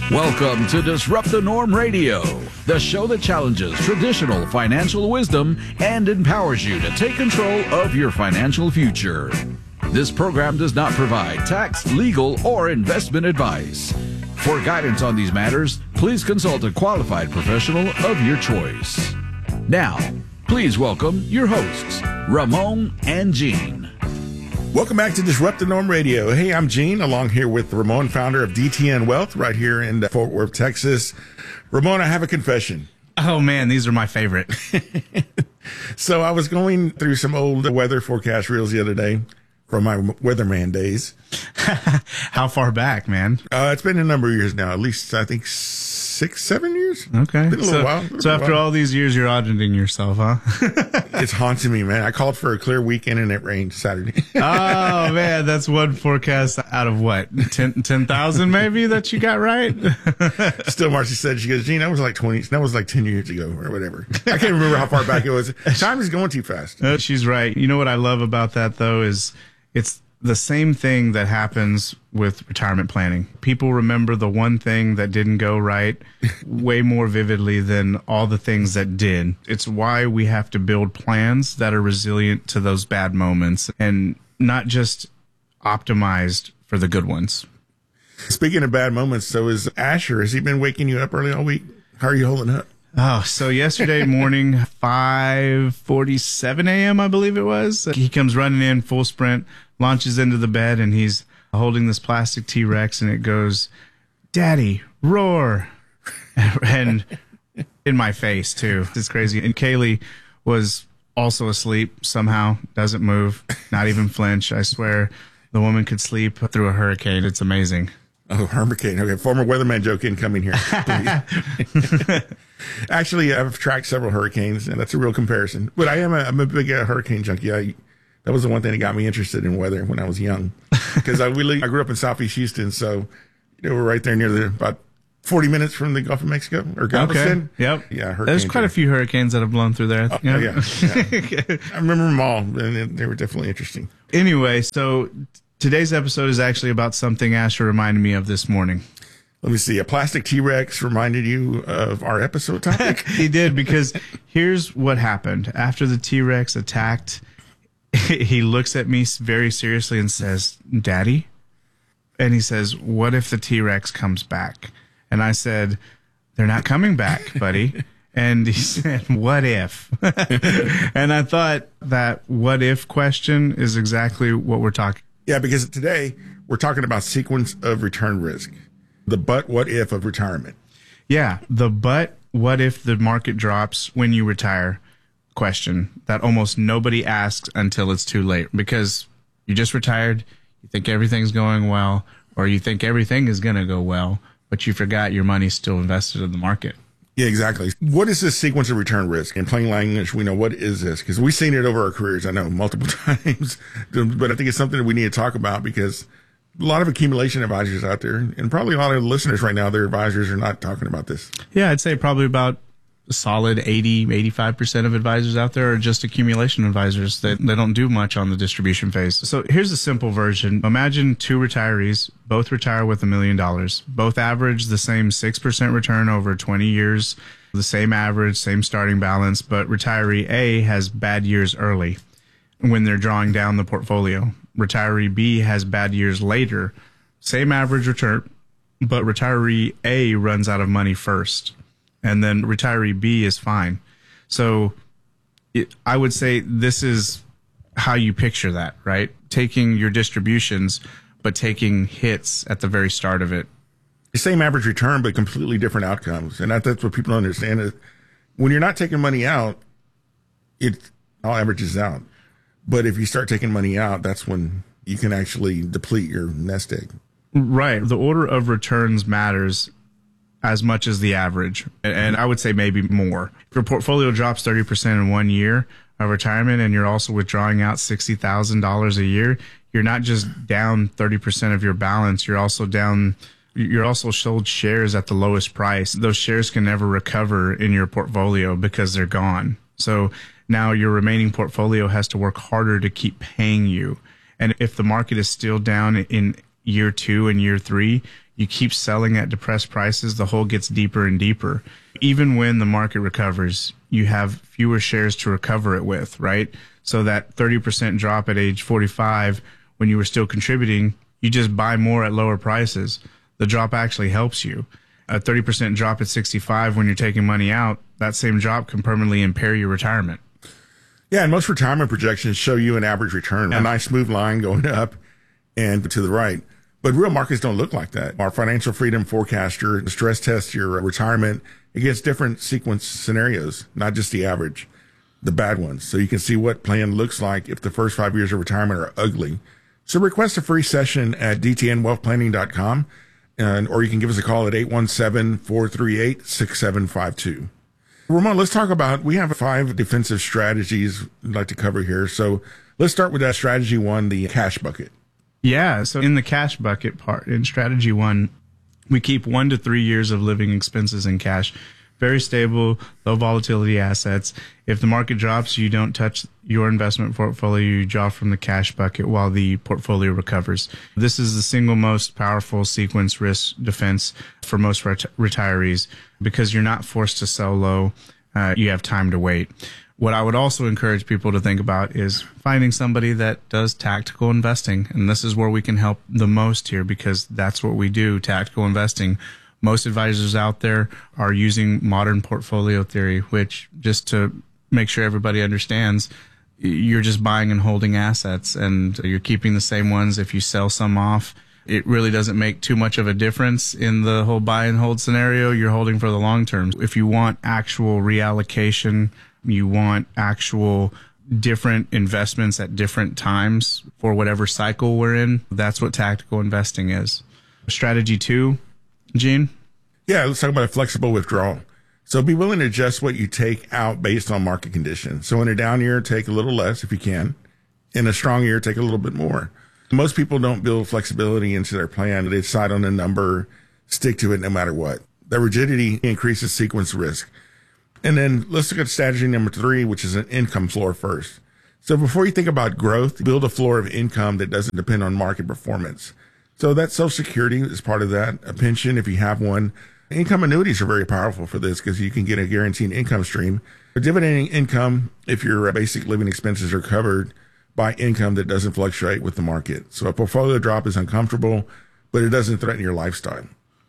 Welcome to Disrupt the Norm Radio, the show that challenges traditional financial wisdom and empowers you to take control of your financial future. This program does not provide tax, legal, or investment advice. For guidance on these matters, please consult a qualified professional of your choice. Now, please welcome your hosts, Ramon and Gene. Welcome back to Disrupt the Norm Radio. Hey, I'm Gene, along here with Ramon, founder of DTN Wealth, right here in Fort Worth, Texas. Ramon, I have a confession. Oh, man, these are my favorite. So I was going through some old weather forecast reels the other day from my weatherman days. How far back, man? It's been a number of years now, at least I think 6, 7 years. Okay. Been a little while. So after all these years, you're auditing yourself, huh? It's haunting me, man. I called for a clear weekend and it rained Saturday. Oh, man, that's one forecast out of what? 10,000 maybe that you got right? Still, Marcy said, she goes, Gene, that was like 10 years ago or whatever. I can't remember how far back it was. Time is going too fast. She's right. You know what I love about that, though, is it's the same thing that happens with retirement planning. People remember the one thing that didn't go right way more vividly than all the things that did. It's why we have to build plans that are resilient to those bad moments and not just optimized for the good ones. Speaking of bad moments, so is Asher, has he been waking you up early all week? How are you holding up? Oh, so yesterday morning, 5:47 a.m., I believe it was, he comes running in full sprint, launches into the bed, and he's holding this plastic T-Rex, and it goes, "Daddy, roar." And in my face, too. It's crazy. And Kaylee was also asleep somehow, doesn't move, not even flinch. I swear the woman could sleep through a hurricane. It's amazing. Oh, hurricane. Okay, former weatherman joke incoming here. Actually, I've tracked several hurricanes, and that's a real comparison. But I'm a big hurricane junkie. That was the one thing that got me interested in weather when I was young, because I grew up in Southeast Houston, so we're right there near about 40 minutes from the Gulf of Mexico or Galveston. Okay. Yep. Yeah. There's quite a few hurricanes that have blown through there. Yeah. I remember them all, and they were definitely interesting. Anyway, so today's episode is actually about something Asher reminded me of this morning. Let me see. A plastic T-Rex reminded you of our episode topic? He did, because here's what happened. After the T-Rex attacked, he looks at me very seriously and says, "Daddy?" And he says, "What if the T-Rex comes back?" And I said, "They're not coming back, buddy." And he said, "What if?" And I thought that what if question is exactly what we're talking. Yeah, because today we're talking about sequence of return risk. The what if of retirement. Yeah, the what if the market drops when you retire question that almost nobody asks until it's too late, because you just retired, you think everything's going well, or you think everything is going to go well, but you forgot your money's still invested in the market. Yeah, exactly. What is this sequence of return risk? In plain language, we know what is this, because we've seen it over our careers, I know, multiple times, but I think it's something that we need to talk about, because a lot of accumulation advisors out there, and probably a lot of listeners right now, their advisors are not talking about this. Yeah, I'd say probably about a solid 85% of advisors out there are just accumulation advisors that they don't do much on the distribution phase. So here's a simple version. Imagine two retirees, both retire with $1 million. Both average the same 6% return over 20 years, the same average, same starting balance, but retiree A has bad years early when they're drawing down the portfolio. Retiree B has bad years later, same average return, but retiree A runs out of money first, and then retiree B is fine. So I would say this is how you picture that, right? Taking your distributions, but taking hits at the very start of it. The same average return, but completely different outcomes. And that's what people don't understand is when you're not taking money out, it all averages out. But if you start taking money out, that's when you can actually deplete your nest egg. Right. The order of returns matters as much as the average. And I would say maybe more. If your portfolio drops 30% in 1 year of retirement and you're also withdrawing out $60,000 a year, you're not just down 30% of your balance. You're also sold shares at the lowest price. Those shares can never recover in your portfolio because they're gone. So now your remaining portfolio has to work harder to keep paying you. And if the market is still down in year 2 and year 3, you keep selling at depressed prices, the hole gets deeper and deeper. Even when the market recovers, you have fewer shares to recover it with, right? So that 30% drop at age 45, when you were still contributing, you just buy more at lower prices. The drop actually helps you. A 30% drop at 65 when you're taking money out, that same drop can permanently impair your retirement. Yeah, and most retirement projections show you an average return, a nice smooth line going up and to the right. But real markets don't look like that. Our financial freedom forecaster stress tests your retirement against different sequence scenarios, not just the average, the bad ones. So you can see what plan looks like if the first 5 years of retirement are ugly. So request a free session at dtnwealthplanning.com, or you can give us a call at 817-438-6752. Ramon, let's talk about, we have 5 defensive strategies we'd like to cover here. So let's start with that strategy 1, the cash bucket. Yeah. So in the cash bucket part, in strategy 1, we keep 1 to 3 years of living expenses in cash. Very stable, low volatility assets. If the market drops, you don't touch your investment portfolio. You draw from the cash bucket while the portfolio recovers. This is the single most powerful sequence risk defense for most retirees because you're not forced to sell low. You have time to wait. What I would also encourage people to think about is finding somebody that does tactical investing. And this is where we can help the most here because that's what we do, tactical investing. Most advisors out there are using modern portfolio theory, which, just to make sure everybody understands, you're just buying and holding assets and you're keeping the same ones. If you sell some off, it really doesn't make too much of a difference in the whole buy and hold scenario. You're holding for the long term. If you want actual reallocation, you want actual different investments at different times for whatever cycle we're in, that's what tactical investing is. Strategy 2, Gene? Yeah, let's talk about a flexible withdrawal. So be willing to adjust what you take out based on market conditions. So in a down year, take a little less if you can. In a strong year, take a little bit more. Most people don't build flexibility into their plan. They decide on a number, stick to it no matter what. The rigidity increases sequence risk. And then let's look at strategy number 3, which is an income floor first. So before you think about growth, build a floor of income that doesn't depend on market performance. So that Social Security is part of that, a pension if you have one. Income annuities are very powerful for this because you can get a guaranteed income stream. A dividend income if your basic living expenses are covered by income that doesn't fluctuate with the market. So a portfolio drop is uncomfortable, but it doesn't threaten your lifestyle.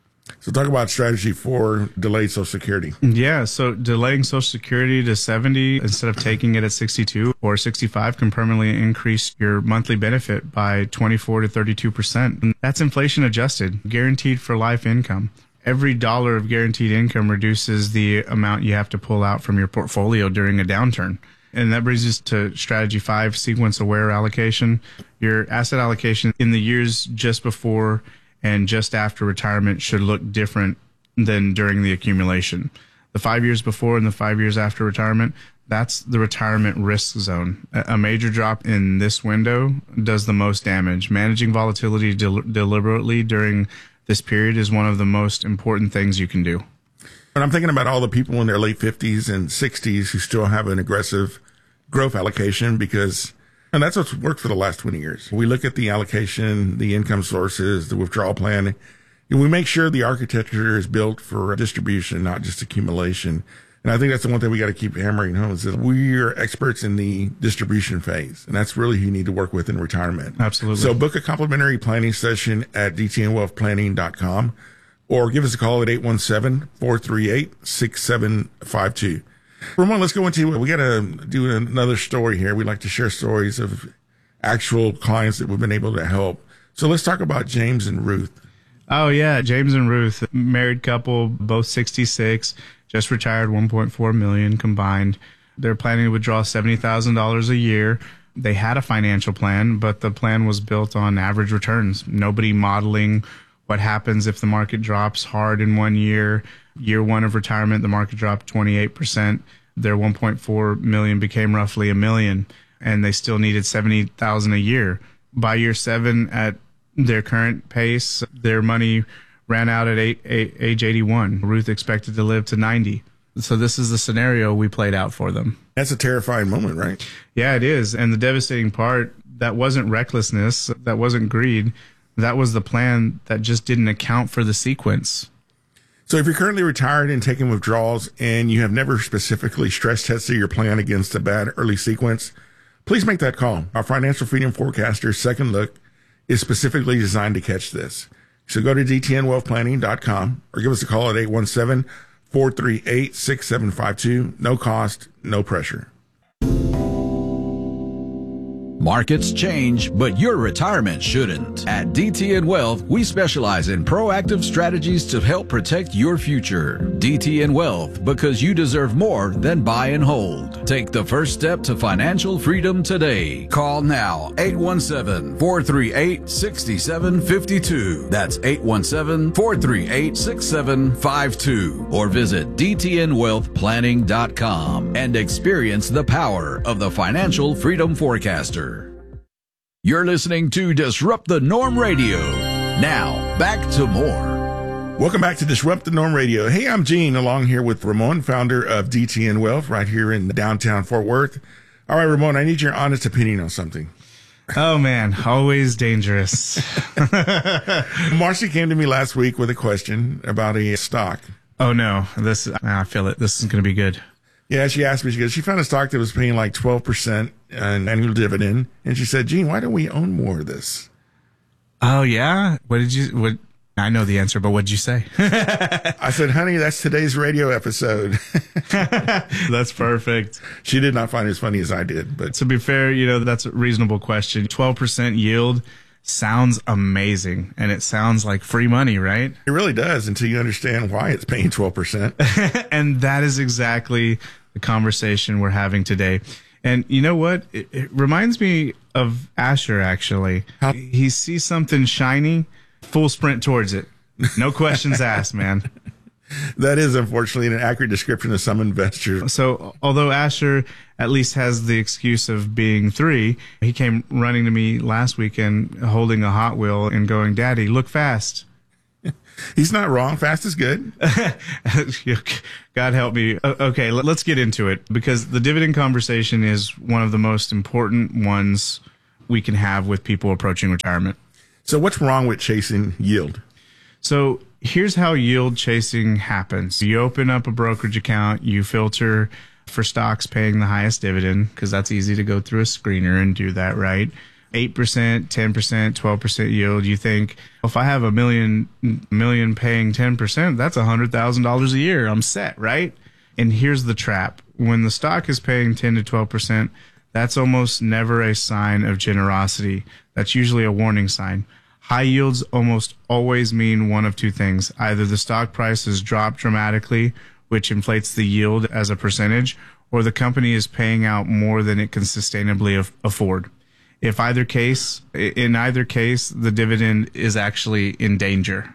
So talk about strategy 4, delayed Social Security. Yeah, so delaying Social Security to 70 instead of taking it at 62 or 65 can permanently increase your monthly benefit by 24 to 32%. And that's inflation adjusted, guaranteed for life income. Every dollar of guaranteed income reduces the amount you have to pull out from your portfolio during a downturn. And that brings us to strategy 5, sequence aware allocation. Your asset allocation in the years just before and just after retirement should look different than during the accumulation. The 5 years before and the 5 years after retirement, that's the retirement risk zone. A major drop in this window does the most damage. Managing volatility deliberately during this period is one of the most important things you can do. And I'm thinking about all the people in their late 50s and 60s who still have an aggressive growth allocation because, and that's what's worked for the last 20 years. We look at the allocation, the income sources, the withdrawal plan, and we make sure the architecture is built for distribution, not just accumulation. And I think that's the one thing we got to keep hammering home is that we are experts in the distribution phase. And that's really who you need to work with in retirement. Absolutely. So book a complimentary planning session at dtnwealthplanning.com or give us a call at 817-438-6752. Ramon, let's go into, we got to do another story here. We like to share stories of actual clients that we've been able to help. So let's talk about James and Ruth. Oh, yeah. James and Ruth, married couple, both 66, just retired, $1.4 million combined. They're planning to withdraw $70,000 a year. They had a financial plan, but the plan was built on average returns. Nobody modeling what happens if the market drops hard in 1 year. Year 1 of retirement, the market dropped 28%. Their $1.4 million became roughly $1 million, and they still needed $70,000 a year. By year 7, at their current pace, their money ran out at age 81. Ruth expected to live to 90. So this is the scenario we played out for them. That's a terrifying moment, right? Yeah, it is. And the devastating part, that wasn't recklessness. That wasn't greed. That was the plan that just didn't account for the sequence. So if you're currently retired and taking withdrawals and you have never specifically stress tested your plan against a bad early sequence, please make that call. Our Financial Freedom Forecaster's second look is specifically designed to catch this. So go to dtnwealthplanning.com or give us a call at 817-438-6752. No cost, no pressure. Markets change, but your retirement shouldn't. At DTN Wealth, we specialize in proactive strategies to help protect your future. DTN Wealth, because you deserve more than buy and hold. Take the first step to financial freedom today. Call now, 817-438-6752. That's 817-438-6752. Or visit dtnwealthplanning.com and experience the power of the Financial Freedom Forecaster. You're listening to Disrupt the Norm Radio. Now, back to more. Welcome back to Disrupt the Norm Radio. Hey, I'm Gene, along here with Ramon, founder of DTN Wealth, right here in downtown Fort Worth. All right, Ramon, I need your honest opinion on something. Oh, man, always dangerous. Marcy came to me last week with a question about a stock. Oh, no, I feel it. This is going to be good. Yeah, she asked me, she found a stock that was paying like 12% an annual dividend. And she said, Gene, why don't we own more of this? Oh, yeah? I know the answer, but what'd you say? I said, honey, that's today's radio episode. That's perfect. She did not find it as funny as I did. But to be fair, that's a reasonable question. 12% yield sounds amazing, and it sounds like free money, right? It really does, until you understand why it's paying 12%. And that is exactly the conversation we're having today. And you know what? It reminds me of Asher, actually. He sees something shiny, full sprint towards it. No questions asked, man. That is, unfortunately, an accurate description of some investors. So, although Asher at least has the excuse of being 3, he came running to me last weekend holding a Hot Wheel and going, Daddy, look fast. He's not wrong. Fast is good. God help me. Okay, let's get into it, because the dividend conversation is one of the most important ones we can have with people approaching retirement. So what's wrong with chasing yield? So here's how yield chasing happens. You open up a brokerage account, you filter for stocks paying the highest dividend, because that's easy to go through a screener and do that, right? 8%, 10%, 12% yield. You think, if I have a million paying 10%, that's $100,000 a year. I'm set, right? And here's the trap. When the stock is paying 10 to 12%, that's almost never a sign of generosity. That's usually a warning sign. High yields almost always mean one of two things. Either the stock price has dropped dramatically, which inflates the yield as a percentage, or the company is paying out more than it can sustainably afford. In either case, the dividend is actually in danger.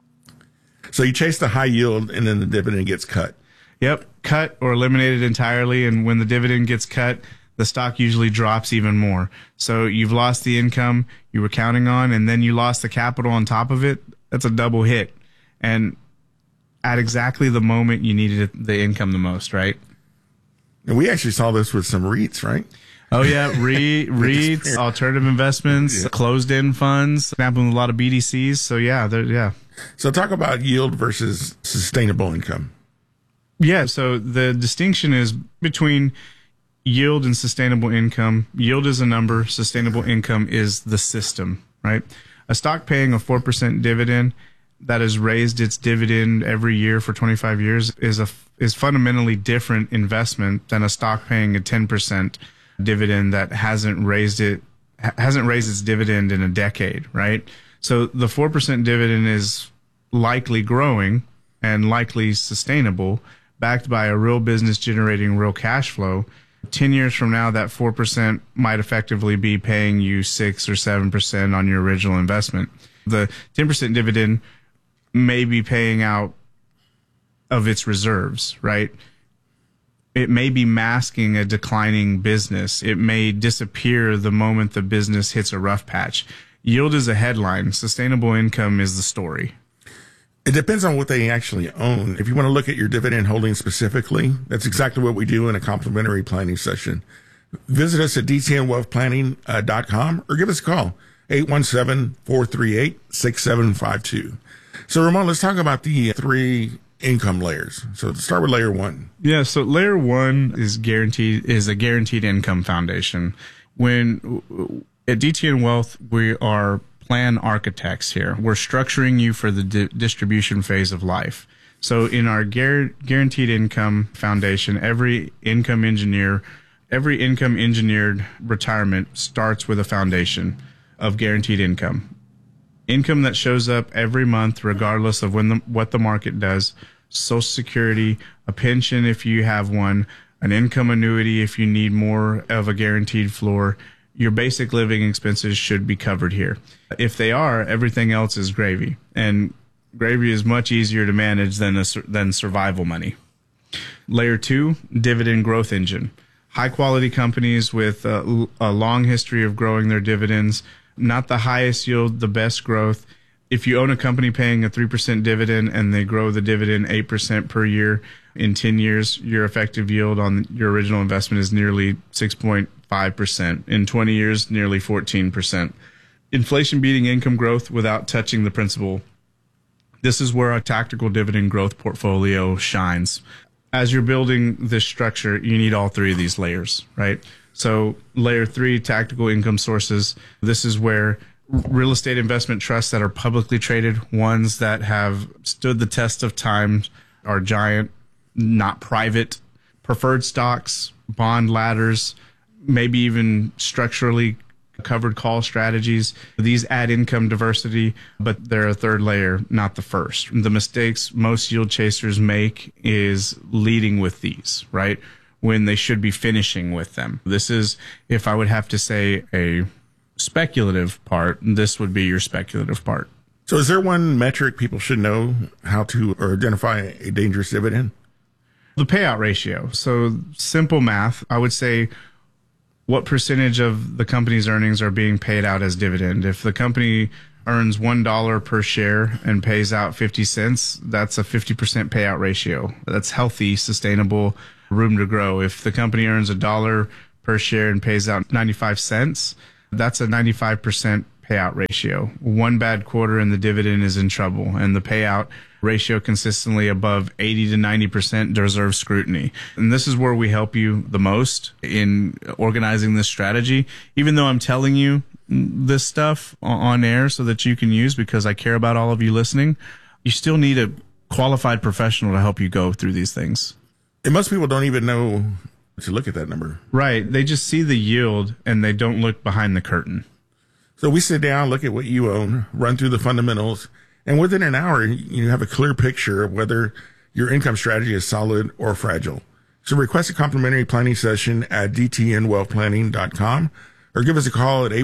So you chase the high yield and then the dividend gets cut. Yep, cut or eliminated entirely. And when the dividend gets cut, the stock usually drops even more. So you've lost the income you were counting on, and then you lost the capital on top of it. That's a double hit. And at exactly the moment you needed the income the most, right? And we actually saw this with some REITs, right? Oh, yeah. REITs, alternative investments, closed-end funds, happened with a lot of BDCs. So, yeah. So talk about yield versus sustainable income. Yeah, so the distinction is between yield and sustainable income. Yield is a number. Sustainable income is the system, right? A stock paying a 4% dividend that has raised its dividend every year for 25 years is fundamentally different investment than a stock paying a 10% dividend that hasn't raised its dividend in a decade, right? So the 4% dividend is likely growing and likely sustainable, backed by a real business generating real cash flow. 10 years from now, that 4% might effectively be paying you 6 or 7% on your original investment. The 10% dividend may be paying out of its reserves, right? It may be masking a declining business. It may disappear the moment the business hits a rough patch. Yield is a headline. Sustainable income is the story. It depends on what they actually own. If you want to look at your dividend holdings specifically, that's exactly what we do in a complimentary planning session. Visit us at dtnwealthplanning.com or give us a call. 817-438-6752. So, Ramon, let's talk about the 3 income layers. So, let's start with layer 1. Yeah, so layer 1 is a guaranteed income foundation. When at DTN Wealth, we are plan architects here. We're structuring you for the distribution phase of life. So in our guaranteed income foundation, every income engineered retirement starts with a foundation of guaranteed income. Income that shows up every month, regardless of what the market does. Social Security, a pension if you have one, an income annuity if you need more of a guaranteed floor. Your basic living expenses should be covered here. If they are, everything else is gravy. And gravy is much easier to manage than survival money. Layer 2, dividend growth engine. High quality companies with a long history of growing their dividends, not the highest yield, the best growth. If you own a company paying a 3% dividend and they grow the dividend 8% per year, in 10 years, your effective yield on your original investment is nearly 6.5%. In 20 years, nearly 14%. Inflation beating income growth without touching the principal. This is where a tactical dividend growth portfolio shines. As you're building this structure, you need all 3 of these layers, right? So layer 3, tactical income sources. This is where real estate investment trusts that are publicly traded, ones that have stood the test of time, are giant, not private, preferred stocks, bond ladders, maybe even structurally covered call strategies. These add income diversity, but they're a 3rd layer, not the first. The mistakes most yield chasers make is leading with these, right? When they should be finishing with them. This is, if I would have to say a speculative part, this would be your speculative part. So is there one metric people should know how to or identify a dangerous dividend? The payout ratio. So simple math, I would say what percentage of the company's earnings are being paid out as dividend. If the company earns $1 per share and pays out 50 cents, that's a 50% payout ratio. That's healthy, sustainable, room to grow. If the company earns $1 per share and pays out 95 cents, that's a 95% payout ratio. One bad quarter and the dividend is in trouble, and the payout ratio consistently above 80 to 90% deserves scrutiny. And this is where we help you the most in organizing this strategy. Even though I'm telling you this stuff on air so that you can use, because I care about all of you listening, you still need a qualified professional to help you go through these things. And most people don't even know to look at that number. Right. They just see the yield and they don't look behind the curtain. So we sit down, look at what you own, run through the fundamentals, and within an hour, you have a clear picture of whether your income strategy is solid or fragile. So request a complimentary planning session at dtnwealthplanning.com or give us a call at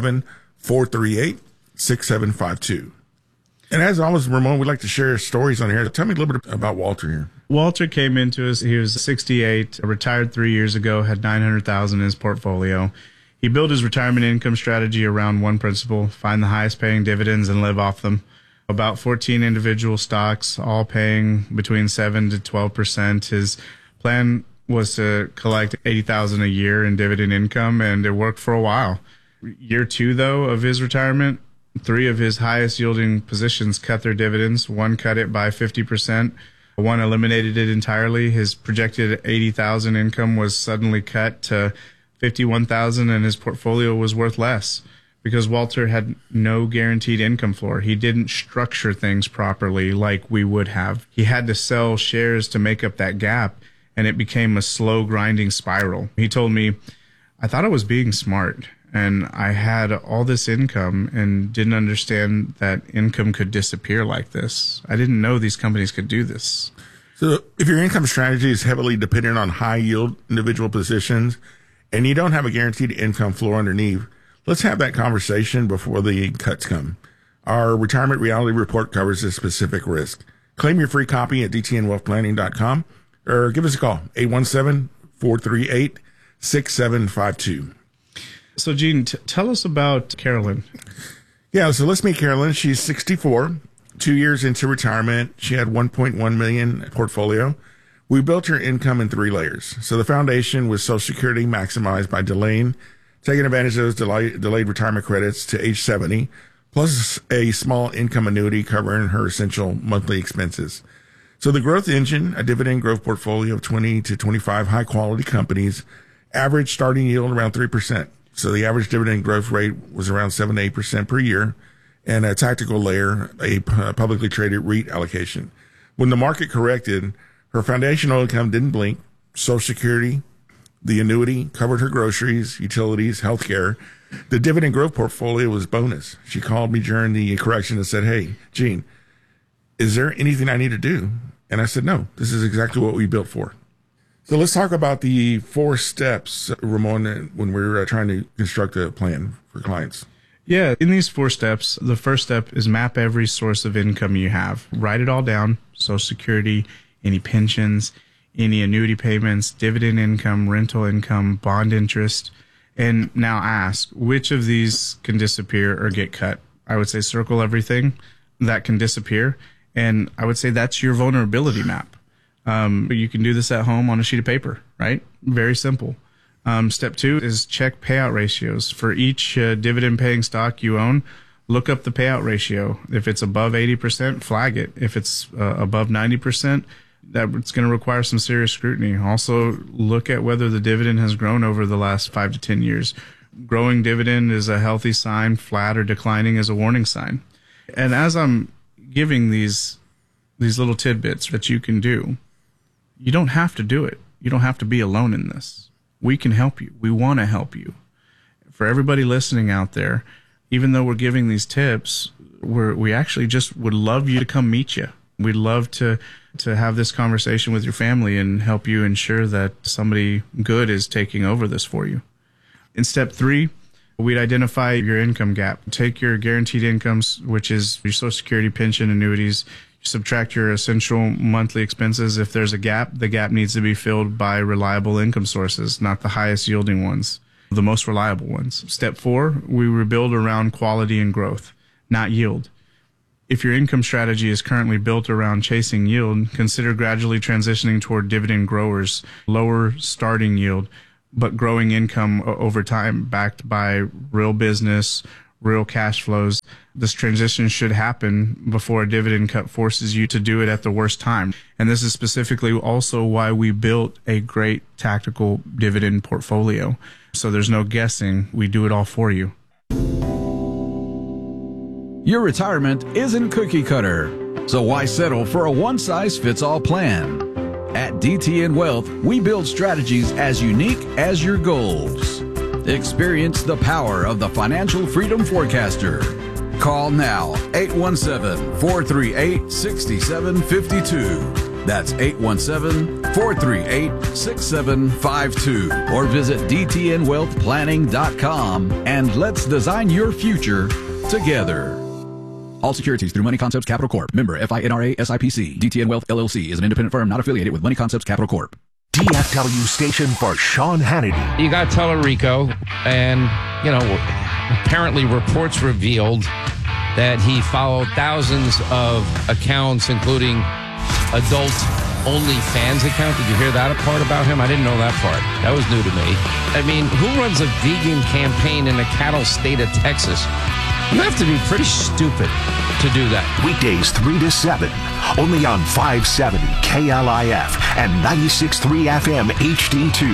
817-438-6752. And as always, Ramon, we'd like to share stories on here. Tell me a little bit about Walter here. Walter came into us. He was 68, retired 3 years ago, had $900,000 in his portfolio. He built his retirement income strategy around one principle: find the highest paying dividends and live off them. About 14 individual stocks, all paying between 7 to 12%. His plan was to collect $80,000 a year in dividend income, and it worked for a while. Year 2, though, of his retirement, 3 of his highest yielding positions cut their dividends. One cut it by 50%. One eliminated it entirely. His projected $80,000 income was suddenly cut to $51,000, and his portfolio was worth less because Walter had no guaranteed income floor. He didn't structure things properly like we would have. He had to sell shares to make up that gap, and it became a slow grinding spiral. He told me, I thought I was being smart, and I had all this income and didn't understand that income could disappear like this. I didn't know these companies could do this. So if your income strategy is heavily dependent on high yield individual positions and you don't have a guaranteed income floor underneath, let's have that conversation before the cuts come. Our retirement reality report covers this specific risk. Claim your free copy at dtnwealthplanning.com or give us a call, 817-438-6752. So, Gene, tell us about Carolyn. Yeah, so let's meet Carolyn. She's 64, 2 years into retirement. She had $1.1 million portfolio. We built her income in 3 layers. So the foundation was Social Security maximized by delaying taking advantage of those delayed retirement credits to age 70, plus a small income annuity covering her essential monthly expenses. So the growth engine, a dividend growth portfolio of 20 to 25 high-quality companies, average starting yield around 3%. So the average dividend growth rate was around 7 to 8% per year, and a tactical layer, a publicly traded REIT allocation. When the market corrected, her foundational income didn't blink. Social Security, the annuity covered her groceries, utilities, healthcare. The dividend growth portfolio was bonus. She called me during the correction and said, "Hey, Gene, is there anything I need to do?" And I said, "No, this is exactly what we built for." So let's talk about the 4 steps, Ramon, when we're trying to construct a plan for clients. Yeah, in these 4 steps, the first step is map every source of income you have. Write it all down: Social Security, any pensions, any annuity payments, dividend income, rental income, bond interest. And now ask, which of these can disappear or get cut? I would say circle everything that can disappear. And I would say that's your vulnerability map. You can do this at home on a sheet of paper, right? Very simple. Step 2 is check payout ratios. For each dividend paying stock you own, look up the payout ratio. If it's above 80%, flag it. If it's above 90%, it's going to require some serious scrutiny. Also, look at whether the dividend has grown over the last 5 to 10 years. Growing dividend is a healthy sign. Flat or declining is a warning sign. And as I'm giving these little tidbits that you can do, you don't have to do it. You don't have to be alone in this. We can help you. We want to help you. For everybody listening out there, even though we're giving these tips, we actually just would love you to come meet you. We'd love to have this conversation with your family and help you ensure that somebody good is taking over this for you. In step 3, we'd identify your income gap. Take your guaranteed incomes, which is your Social Security, pension, annuities. You subtract your essential monthly expenses. If there's a gap, the gap needs to be filled by reliable income sources, not the highest yielding ones, the most reliable ones. Step 4, we rebuild around quality and growth, not yield. If your income strategy is currently built around chasing yield, consider gradually transitioning toward dividend growers, lower starting yield, but growing income over time, backed by real business, real cash flows. This transition should happen before a dividend cut forces you to do it at the worst time. And this is specifically also why we built a great tactical dividend portfolio. So there's no guessing. We do it all for you. Your retirement isn't cookie cutter, so why settle for a one-size-fits-all plan? At DTN Wealth, we build strategies as unique as your goals. Experience the power of the financial freedom forecaster. Call now, 817-438-6752. That's 817-438-6752. Or visit dtnwealthplanning.com and let's design your future together. All securities through Money Concepts Capital Corp. Member FINRA SIPC. DTN Wealth LLC is an independent firm not affiliated with Money Concepts Capital Corp. DFW station for Sean Hannity. You got Tellerico, and, apparently reports revealed that he followed thousands of accounts, including adult OnlyFans account. Did you hear that part about him? I didn't know that part. That was new to me. I mean, who runs a vegan campaign in the cattle state of Texas? You have to be pretty stupid to do that. Weekdays 3 to 7, only on 570 KLIF and 96.3 FM HD2.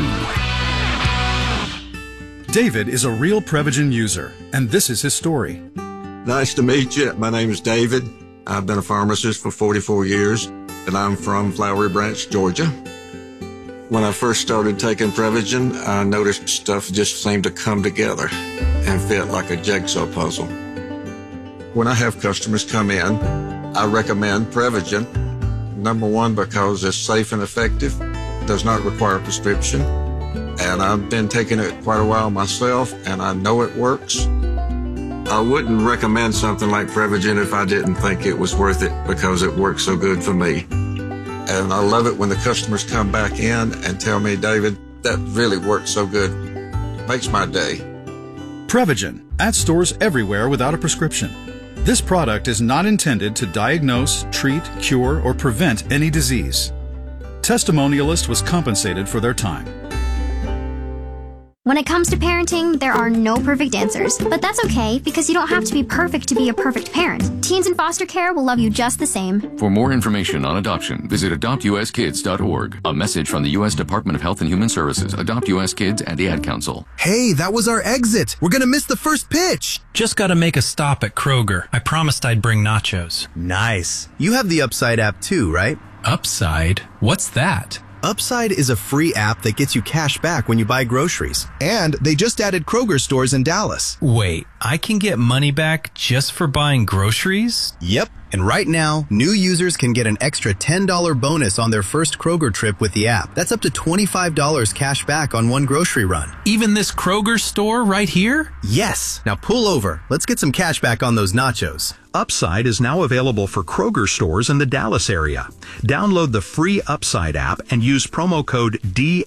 David is a real Prevagen user, and this is his story. Nice to meet you. My name is David. I've been a pharmacist for 44 years, and I'm from Flowery Branch, Georgia. When I first started taking Prevagen, I noticed stuff just seemed to come together and fit like a jigsaw puzzle. When I have customers come in, I recommend Prevagen. Number one, because it's safe and effective, does not require a prescription, and I've been taking it quite a while myself, and I know it works. I wouldn't recommend something like Prevagen if I didn't think it was worth it because it works so good for me. And I love it when the customers come back in and tell me, David, that really worked so good. It makes my day. Prevagen, at stores everywhere without a prescription. This product is not intended to diagnose, treat, cure, or prevent any disease. Testimonialist was compensated for their time. When it comes to parenting, there are no perfect answers, but that's okay because you don't have to be perfect to be a perfect parent. Teens in foster care will love you just the same. For more information on adoption, visit adoptuskids.org. A message from the U.S. Department of Health and Human Services, Adopt U.S. Kids, and the Ad Council. Hey, that was our exit. We're gonna miss the first pitch. Just gotta make a stop at Kroger. I promised I'd bring nachos. Nice. You have the Upside app too, right? Upside? What's that? Upside is a free app that gets you cash back when you buy groceries. And they just added Kroger stores in Dallas. Wait, I can get money back just for buying groceries? Yep. And right now, new users can get an extra $10 bonus on their first Kroger trip with the app. That's up to $25 cash back on one grocery run. Even this Kroger store right here? Yes. Now pull over. Let's get some cash back on those nachos. Upside is now available for Kroger stores in the Dallas area. Download the free Upside app and use promo code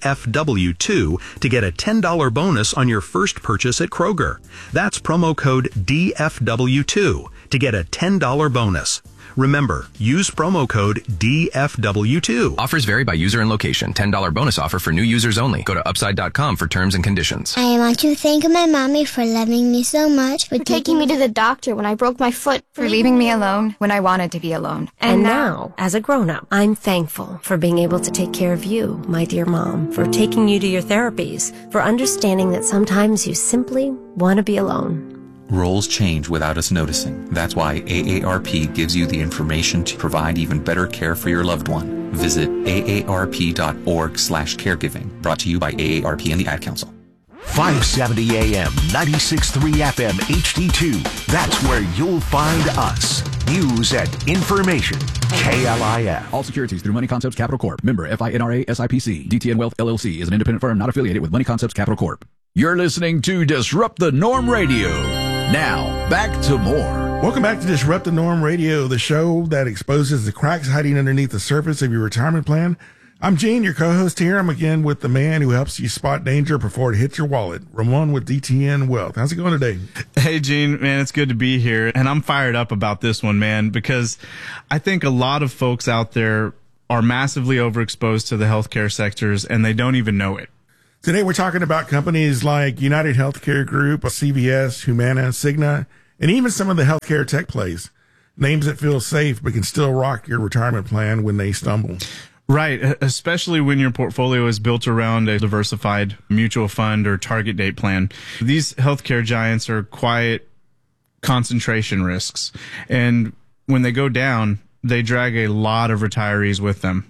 DFW2 to get a $10 bonus on your first purchase at Kroger. That's promo code DFW2 to get a $10 bonus. Remember, use promo code DFW2. Offers vary by user and location. $10 bonus offer for new users only. Go to upside.com for terms and conditions. I want to thank my mommy for loving me so much, for taking me to the doctor when I broke my foot, for leaving me alone when I wanted to be alone. And now, as a grown-up, I'm thankful for being able to take care of you, my dear mom, for taking you to your therapies, for understanding that sometimes you simply want to be alone. Roles change without us noticing. That's why AARP gives you the information to provide even better care for your loved one. Visit aarp.org/caregiving. Brought to you by AARP and the Ad Council. 570 AM, 96.3 FM, HD2. That's where you'll find us. News and information. KLIF. All securities through Money Concepts Capital Corp. Member FINRA SIPC. DTN Wealth LLC is an independent firm not affiliated with Money Concepts Capital Corp. You're listening to Disrupt the Norm Radio. Now, back to more. Welcome back to Disrupt the Norm Radio, the show that exposes the cracks hiding underneath the surface of your retirement plan. I'm Gene, your co-host here. I'm again with the man who helps you spot danger before it hits your wallet, Ramon with DTN Wealth. How's it going today? Hey, Gene, man, it's good to be here. And I'm fired up about this one, man, because I think a lot of folks out there are massively overexposed to the healthcare sectors, and they don't even know it. Today, we're talking about companies like United Healthcare Group, CVS, Humana, Cigna, and even some of the healthcare tech plays. Names that feel safe but can still rock your retirement plan when they stumble. Right, especially when your portfolio is built around a diversified mutual fund or target date plan. These healthcare giants are quiet concentration risks, and when they go down, they drag a lot of retirees with them.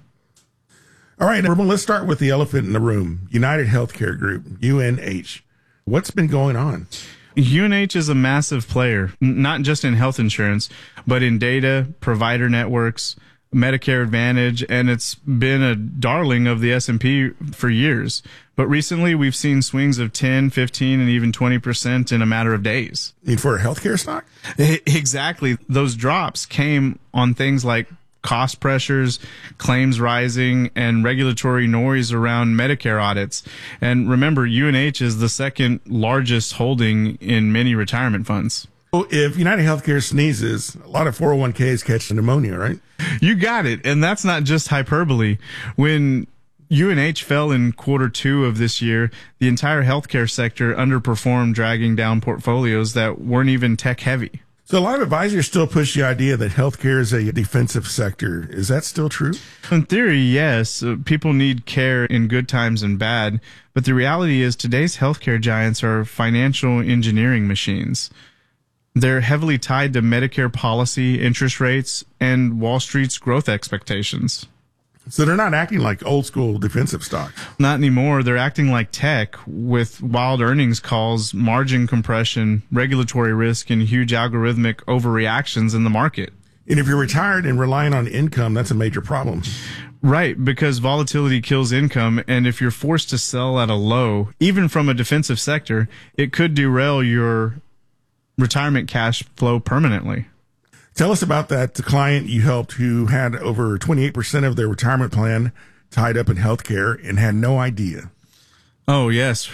All right, Ramon, let's start with the elephant in the room. United Healthcare Group, UNH. What's been going on? UNH is a massive player, not just in health insurance, but in data, provider networks, Medicare Advantage, and it's been a darling of the S&P for years. But recently, we've seen swings of 10, 15, and even 20% in a matter of days. For a healthcare stock? Exactly. Those drops came on things like cost pressures, claims rising, and regulatory noise around Medicare audits. And remember, UNH is the second largest holding in many retirement funds. Well, if United Healthcare sneezes, a lot of 401ks catch pneumonia, right? You got it. And that's not just hyperbole. When UNH fell in Q2 of this year, the entire healthcare sector underperformed, dragging down portfolios that weren't even tech heavy. So a lot of advisors still push the idea that healthcare is a defensive sector. Is that still true? In theory, yes. People need care in good times and bad. But the reality is today's healthcare giants are financial engineering machines. They're heavily tied to Medicare policy, interest rates, and Wall Street's growth expectations. So they're not acting like old school defensive stocks. Not anymore. They're acting like tech with wild earnings calls, margin compression, regulatory risk, and huge algorithmic overreactions in the market. And if you're retired and relying on income, that's a major problem. Right, because volatility kills income, and if you're forced to sell at a low, even from a defensive sector, it could derail your retirement cash flow permanently. Tell us about that client you helped who had over 28% of their retirement plan tied up in healthcare and had no idea. Oh, yes.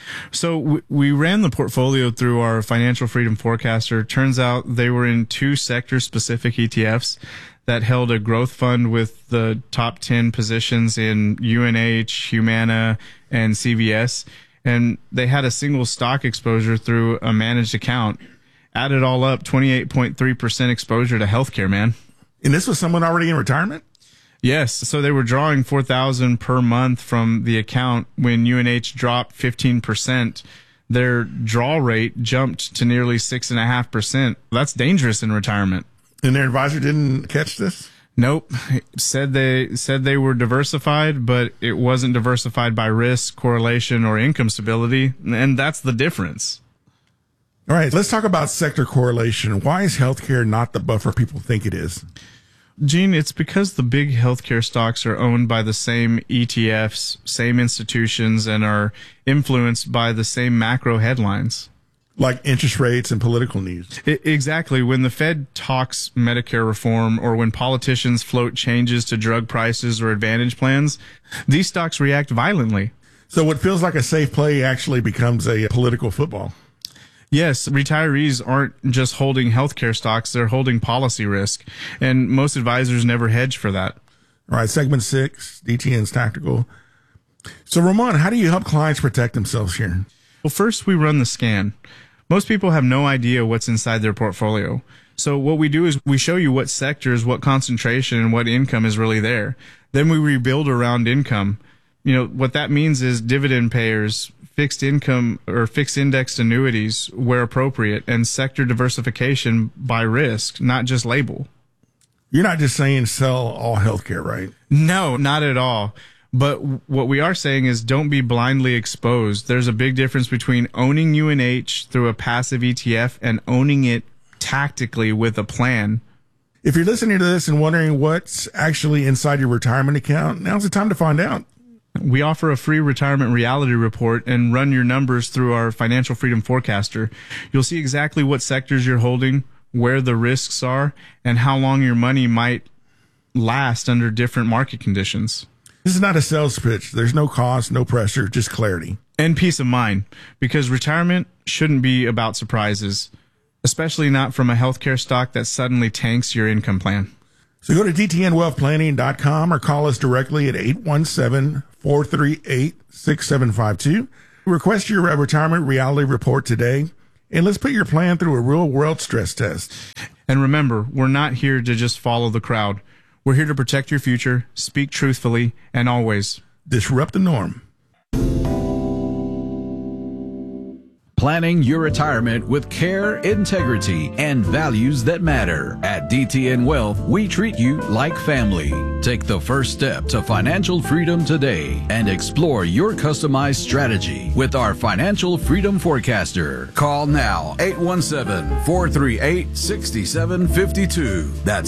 So we ran the portfolio through our financial freedom forecaster. Turns out they were in two sector-specific ETFs that held a growth fund with the top 10 positions in UNH, Humana, and CVS. and they had a single stock exposure through a managed account. Add it all up, 28.3% exposure to healthcare, man. And this was someone already in retirement? Yes. So they were drawing $4,000 per month from the account. When UNH dropped 15%, their draw rate jumped to nearly 6.5%. That's dangerous in retirement. And their advisor didn't catch this? Nope. Said they were diversified, but it wasn't diversified by risk, correlation, or income stability. And that's the difference. All right. Let's talk about sector correlation. Why is healthcare not the buffer people think it is? Gene, it's because the big healthcare stocks are owned by the same ETFs, same institutions, and are influenced by the same macro headlines. Like interest rates and political news. Exactly. When the Fed talks Medicare reform or when politicians float changes to drug prices or advantage plans, these stocks react violently. So what feels like a safe play actually becomes a political football. Yes, retirees aren't just holding healthcare stocks, they're holding policy risk. And most advisors never hedge for that. All right, segment 6, DTN's tactical. So, Ramon, how do you help clients protect themselves here? Well, first we run the scan. Most people have no idea what's inside their portfolio. So what we do is we show you what sectors, what concentration, and what income is really there. Then we rebuild around income. You know, what that means is dividend payers, fixed income or fixed indexed annuities where appropriate, and sector diversification by risk, not just label. You're not just saying sell all healthcare, right? No, not at all. But what we are saying is don't be blindly exposed. There's a big difference between owning UNH through a passive ETF and owning it tactically with a plan. If you're listening to this and wondering what's actually inside your retirement account, now's the time to find out. We offer a free retirement reality report and run your numbers through our Financial Freedom Forecaster. You'll see exactly what sectors you're holding, where the risks are, and how long your money might last under different market conditions. This is not a sales pitch. There's no cost, no pressure, just clarity. And peace of mind, because retirement shouldn't be about surprises, especially not from a healthcare stock that suddenly tanks your income plan. So go to dtnwealthplanning.com or call us directly at 817-438-6752. Request your retirement reality report today, and let's put your plan through a real-world stress test. And remember, we're not here to just follow the crowd. We're here to protect your future, speak truthfully, and always disrupt the norm. Planning your retirement with care, integrity, and values that matter. At DTN Wealth, we treat you like family. Take the first step to financial freedom today and explore your customized strategy with our Financial Freedom Forecaster. Call now, 817-438-6752. That's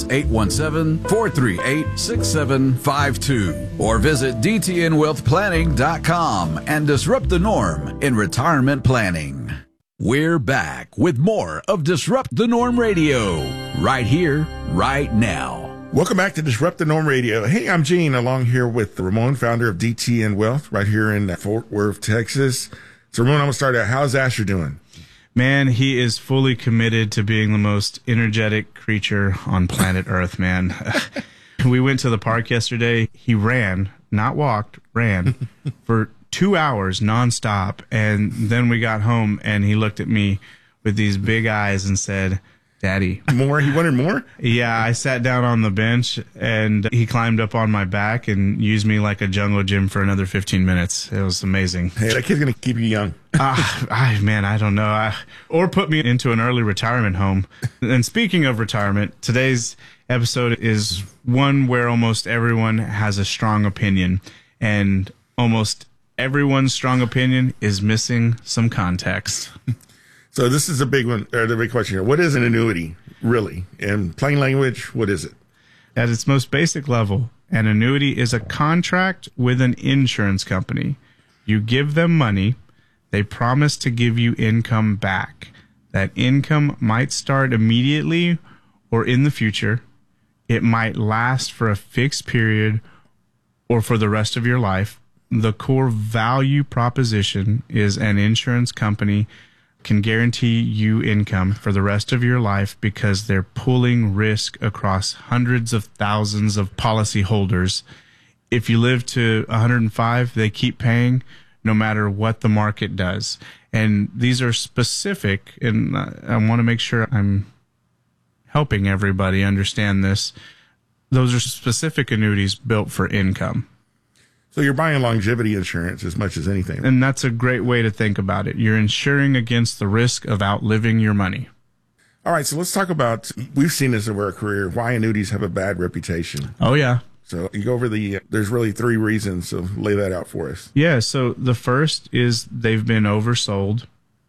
817-438-6752. Or visit dtnwealthplanning.com and disrupt the norm in retirement planning. We're back with more of Disrupt the Norm Radio, right here, right now. Welcome back to Disrupt the Norm Radio. Hey, I'm Gene, along here with Ramon, founder of DTN Wealth, right here in Fort Worth, Texas. So, Ramon, I'm going to start out. How's Asher doing? Man, he is fully committed to being the most energetic creature on planet Earth, man. We went to the park yesterday. He ran, not walked, ran for 2 hours nonstop. And then we got home and he looked at me with these big eyes and said, "Daddy." More? He wanted more? Yeah, I sat down on the bench and he climbed up on my back and used me like a jungle gym for another 15 minutes. It was amazing. Hey, that kid's going to keep you young. Man, I don't know. Or put me into an early retirement home. And speaking of retirement, today's episode is one where almost everyone has a strong opinion. And almost everyone's strong opinion is missing some context. So this is a big one, or the big question here. What is an annuity, really? In plain language, what is it? At its most basic level, an annuity is a contract with an insurance company. You give them money, they promise to give you income back. That income might start immediately or in the future. It might last for a fixed period or for the rest of your life. The core value proposition is an insurance company can guarantee you income for the rest of your life because they're pooling risk across hundreds of thousands of policyholders. If you live to 105, they keep paying. no matter what the market does. And these are specific, and I want to make sure I'm helping everybody understand this. Those are specific annuities built for income. So you're buying longevity insurance as much as anything. And that's a great way to think about it. You're insuring against the risk of outliving your money. All right, so let's talk about, we've seen this over our career, why annuities have a bad reputation. Oh, yeah. So you go over there's really 3 reasons, so lay that out for us. Yeah, so the first is they've been oversold.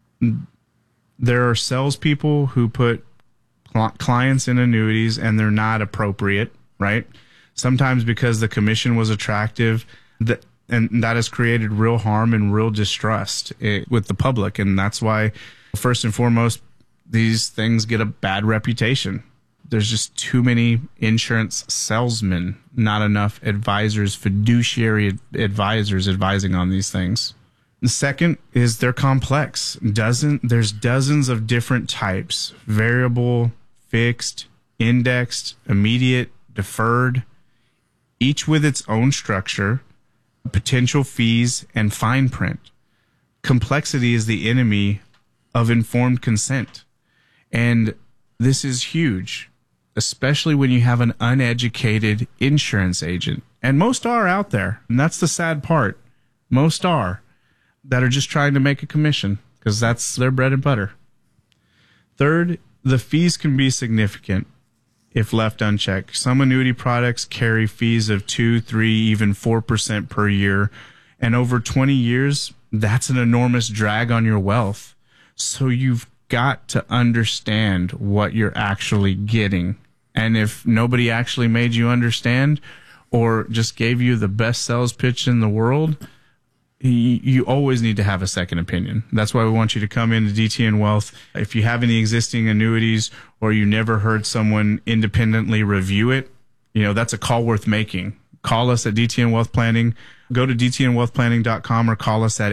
There are salespeople who put clients in annuities and they're not appropriate, right? Sometimes because the commission was attractive, and that has created real harm and real distrust with the public. And that's why, first and foremost, these things get a bad reputation. There's just too many insurance salesmen, not enough advisors, fiduciary advisors advising on these things. The second is they're complex. There's dozens of different types: variable, fixed, indexed, immediate, deferred, each with its own structure, potential fees, and fine print. Complexity is the enemy of informed consent. And this is huge, especially when you have an uneducated insurance agent. And most are out there. And that's the sad part. Most are that are just trying to make a commission because that's their bread and butter. Third, the fees can be significant if left unchecked. Some annuity products carry fees of 2%, 3%, even 4% per year. And over 20 years, that's an enormous drag on your wealth. So you've got to understand what you're actually getting. And if nobody actually made you understand or just gave you the best sales pitch in the world, you always need to have a second opinion. That's why we want you to come into DTN Wealth. If you have any existing annuities or you never heard someone independently review it, that's a call worth making. Call us at DTN Wealth Planning. Go to dtnwealthplanning.com or call us at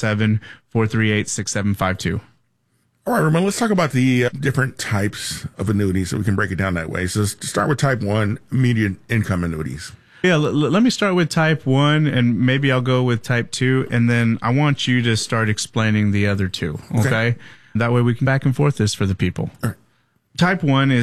817-438-6752. All right, Ramon, let's talk about the different types of annuities so we can break it down that way. So to start with type 1, immediate income annuities. Yeah, let me start with type 1, and maybe I'll go with type 2, and then I want you to start explaining the other two, okay? That way we can back and forth this for the people. All right. Type 1 is